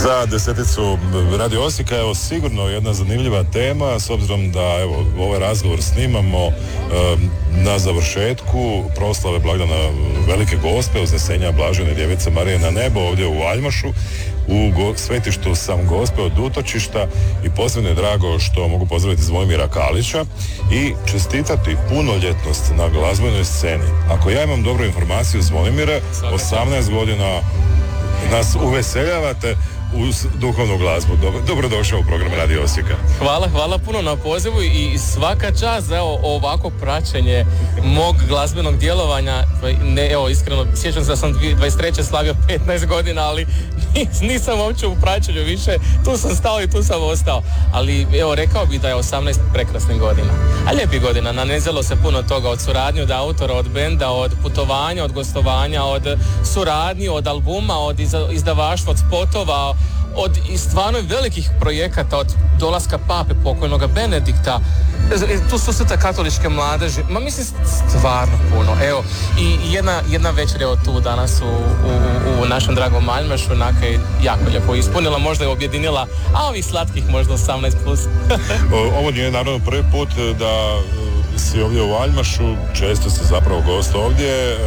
Za deseticu Radio Osijeka, evo sigurno jedna zanimljiva tema, s obzirom da evo ovaj razgovor snimamo na završetku proslave blagdana Velike Gospe, uznesenja Blažene Djevice Marije na nebo ovdje u Aljmašu, u svetištu Sam Gospe od utočišta, i posebno je drago što mogu pozdraviti Zvonimira Kalića i čestitati punoljetnost na glazbenoj sceni. Ako ja imam dobru informaciju, Zvonimire, 18 godina nas uveseljavate uz duhovnu glazbu. Dobrodošao u program Radio Osijeka. Hvala puno na pozivu i svaka čast za ovako praćenje mog glazbenog djelovanja. Evo, iskreno, sjećam se da sam 23. slavio 15 godina, ali nisam uopće u praćenju više. Tu sam stao i tu sam ostao. Ali evo, rekao bih da je 18 prekrasnih godina. A lijepih godina. Nanizelo se puno toga, od suradnje, od autora, od benda, od putovanja, od gostovanja, od suradnji, od albuma, od izdavaštva, od spotova, od stvarno velikih projekata, od dolaska pape pokojnoga Benedikta, tu susreta katoličke mladeži, mislim stvarno puno. Evo, i jedna večer je tu danas u našem dragom Aljmašu, je jako lijepo ispunila, možda je objedinila, a ovih slatkih možda 18+. Ovo nije naravno prvi put da si ovdje u Aljmašu, često si zapravo gost ovdje.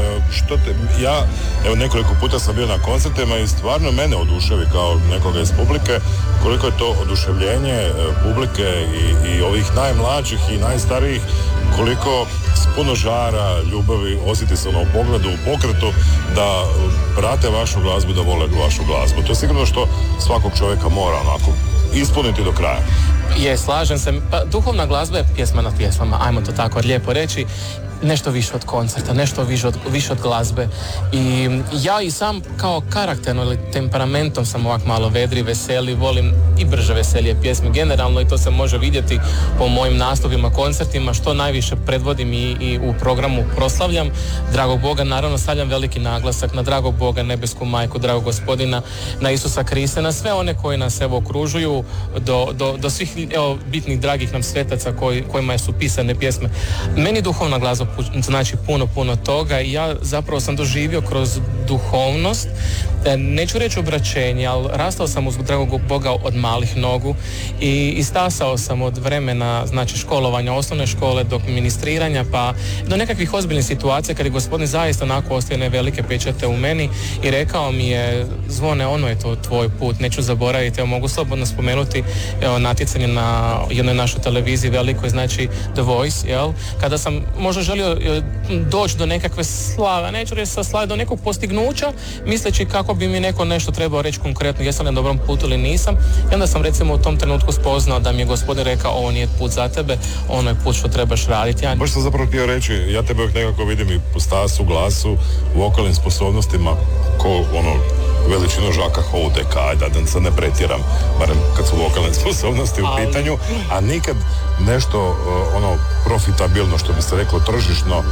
Ja, evo, nekoliko puta sam bio na koncertima i stvarno mene oduševi kao nekoga iz publike, koliko je to oduševljenje publike i ovih najmlađih i najstarijih, koliko s puno žara, ljubavi osjeti se u pogledu, u pokretu, da prate vašu glazbu, da vole vašu glazbu. To je sigurno što svakog čovjeka mora onako ispuniti do kraja. Je, slažem se. Pa, duhovna glazba je pjesma nad pjesmama, ajmo to tako lijepo reći. Nešto više od koncerta, nešto više od glazbe. I ja i sam kao karakterno ili temperamentom sam ovak malo vedri, veseli, volim i brže veselije pjesme generalno, i to se može vidjeti po mojim nastupima, koncertima, što najviše predvodim i u programu proslavljam dragog Boga. Naravno, stavljam veliki naglasak na dragog Boga, nebesku majku, dragog Gospodina, na Isusa Krista, na sve one koji nas evo okružuju, do svih bitnih dragih nam svetaca kojima su pisane pjesme. Meni duhovna glazba znači puno toga, i ja zapravo sam doživio kroz duhovnost, neću reći obraćenje, ali rastao sam uz dragog Boga od malih nogu i stasao sam od vremena, znači, školovanja, osnovne škole, do ministriranja, pa do nekakvih ozbiljnih situacija kad je Gospodin zaista onako ostavio velike pečate u meni i rekao mi je: Zvone, ono je to tvoj put, neću zaboraviti. Evo, mogu slobodno spomenuti natjecanje na jednoj našoj televiziji velikoj, znači The Voice, jel? Kada sam možda želio doći do nekakve slave, neću reći sa slave, do nekog postignuća, misleći kako bi mi neko nešto trebao reći konkretno, jesam li na dobrom putu ili nisam. I onda sam recimo u tom trenutku spoznao da mi je Gospodin rekao: ovo nije put za tebe, ono je put što trebaš raditi. Baš sam zapravo htio reći, ja tebe nekako vidim i po stasu, glasu, vokalnim sposobnostima, ko veličinu Žaka Houdeka, da se ne pretjeram, barem kad su vokalne sposobnosti u pitanju, a nikad nešto profitabilno, što bi se reklo tržišno,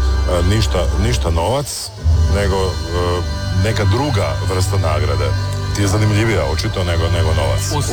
ništa novac, nego neka druga vrsta nagrade. Ti je zanimljivija očito nego novac.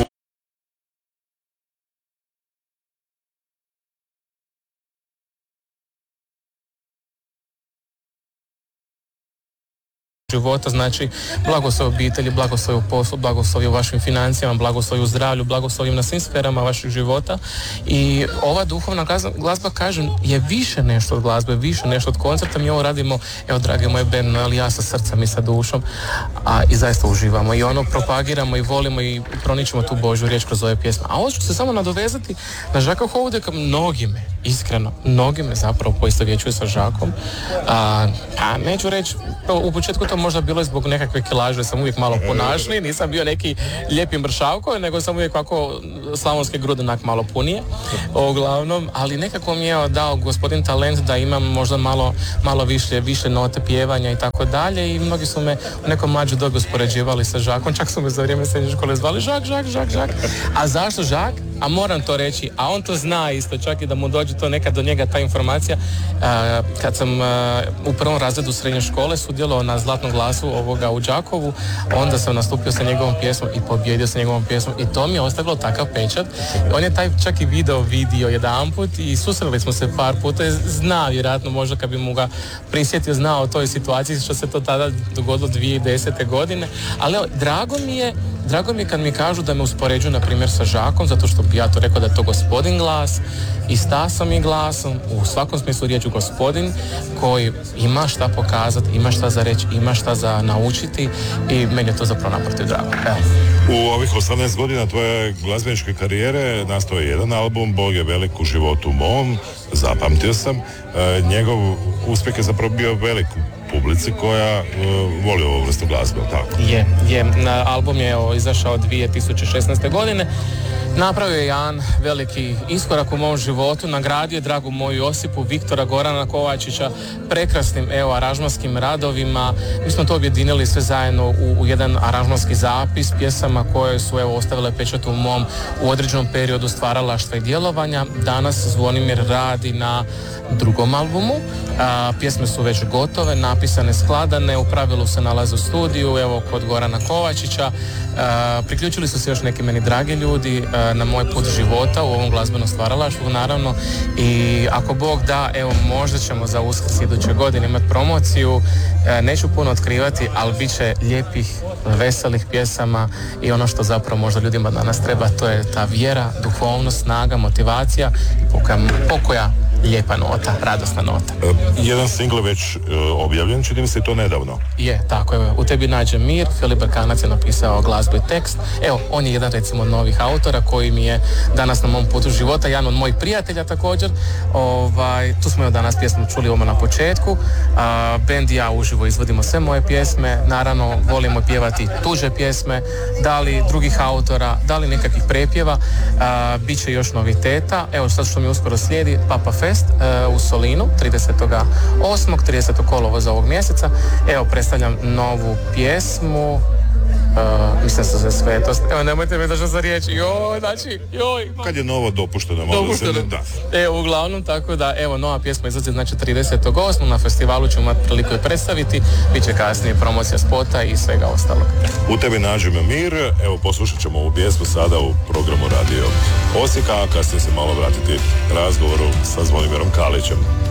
Života, znači blagoslov obitelji, blagoslov u poslu, blagoslov u vašim financijama, blagoslov u zdravlju, blagoslov na svim sferama vašeg života. I ova duhovna glazba, kažem, je više nešto od glazbe, više nešto od koncerta. Mi ovo radimo, evo, drage moje band, ali ja sa srcem i sa dušom, i zaista uživamo i propagiramo i volimo i proničemo tu Božju riječ kroz ove pjesme. A ovo ću se samo nadovezati na Žaka Houdeka. Mnogi me zapravo poistovjećuju sa Žakom. Neću reći, u početku to možda bilo zbog nekakve kilaže, sam uvijek malo ponašni, nisam bio neki lijepi mršavko, nego sam uvijek ovako slavonske grude malo punije, uglavnom, ali nekako mi je dao Gospodin talent da imam možda malo više note pjevanja i tako dalje, i mnogi su me u nekom mlađu dobi uspoređivali sa Žakom, čak su me za vrijeme srednje škole zvali Žak. A zašto Žak? A moram to reći, a on to zna isto, čak i da mu dođe to nekad do njega ta informacija. Kad sam u prvom razredu srednje škole sudjelovao na Zlatnom glasu u Đakovu, onda sam nastupio sa njegovom pjesmom i pobjedio sa njegovom pjesmom, i to mi je ostavilo takav pečat. On je taj čak i vidio jedanput i susreli smo se par puta, zna vjerojatno, možda kad bi mu ga prisjetio, znao o toj situaciji što se to tada dogodilo 2010. godine, ali drago mi je drago mi je kad mi kažu da me uspoređuju, na primjer, sa Žakom, zato što bi ja to rekao da je to gospodin glas, i Stasom i glasom, u svakom smislu riječi gospodin, koji ima šta pokazati, ima šta za reći, ima šta za naučiti, i meni je to zapravo naprotiv drago. Evo. U ovih 18 godina tvoje glazbeničke karijere nastao je jedan album, Bog je velik u životu mom, zapamtio sam. Njegov uspjeh je zapravo bio velik publici koja voli ovu vrstu glazbe, tako? Je. Album je izašao 2016. godine. Napravio je jedan veliki iskorak u mom životu, nagradio je dragu moju Josipu, Viktora Gorana Kovačića, prekrasnim aranžmanskim radovima. Mi smo to objedinili sve zajedno u jedan aranžmanski zapis pjesama koje su ostavile pečat u mom u određenom periodu stvaralaštva i djelovanja. Danas Zvonimir radi na drugom albumu. Pjesme su već gotove, napisane, skladane, u pravilu se nalaze u studiju, evo kod Gorana Kovačića. Priključili su se još neki meni dragi ljudi na moj put života u ovom glazbenom stvaralaštvu, naravno, i ako Bog da, evo, možda ćemo za Uskrs iduće godine imati promociju. Neću puno otkrivati, ali bit će lijepih, veselih pjesama, i ono što zapravo možda ljudima danas treba, to je ta vjera, duhovnost, snaga, motivacija i pokoja lijepa nota, radosna nota. Jedan singl već objavljen, čini mi se to nedavno. Je, tako je. U tebi nađem mir, Filip Brkanac je napisao glazbu i tekst. Evo, on je jedan, recimo, od novih autora koji mi je danas na mom putu života, jedan od mojih prijatelja također. Tu smo danas pjesmu čuli odmah na početku. Bend i ja uživo izvodimo sve moje pjesme, naravno volimo pjevati tuđe pjesme, da li drugih autora, da li nekakvih prepjeva. Biće još noviteta. Evo, sad što mi uskoro slijedi, Papa Fest u Solinu 30. kolovoza ovog mjeseca. Evo, predstavljam novu pjesmu, mislim se za svetost. Evo, nemojte me držati za riječ. Kad je novo dopušteno. Evo, uglavnom, tako da, evo, nova pjesma izlazi, znači 30.8. Na festivalu ćemo imati priliku je predstaviti. Biće kasnije promocija spota i svega ostalog. U tebi nađem mir. Evo, poslušat ćemo ovu pjesmu sada u programu Radio Osijeka, a kasnije se malo vratiti razgovoru sa Zvonimirom Kalićem.